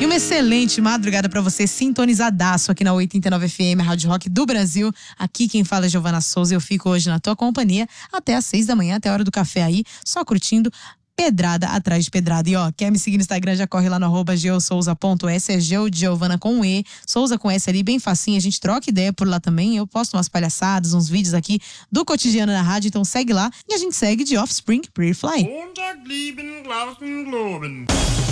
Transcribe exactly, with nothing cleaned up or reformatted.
E uma excelente madrugada pra você, sintonizadaço aqui na oitenta e nove F M, a Rádio Rock do Brasil. Aqui quem fala é Giovana Souza, eu fico hoje na tua companhia até às seis da manhã, até a hora do café aí, só curtindo pedrada atrás de pedrada. E ó, quer me seguir no Instagram, já corre lá no arroba geosouza ponto s, é Geo de Giovana com E, Souza com S ali, bem facinho, a gente troca ideia por lá também, eu posto umas palhaçadas, uns vídeos aqui do cotidiano na rádio, então segue lá, e a gente segue de Offspring, Pretty Fly.